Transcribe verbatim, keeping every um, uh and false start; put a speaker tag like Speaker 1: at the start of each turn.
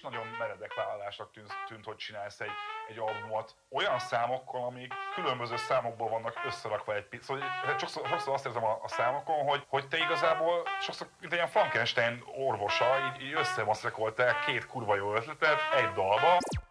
Speaker 1: nagyon meredek vállalásnak tűnt, tűnt, hogy csinálsz egy, egy albumot olyan számokkal, amik különböző számokból vannak összerakva egy picit. Szóval sokszor, sokszor azt érzem a, a számokon, hogy, hogy te igazából sokszor, mint egy ilyen Frankenstein orvosa, így, így összemaszrekoltál két kurva jó ötletet egy dalba.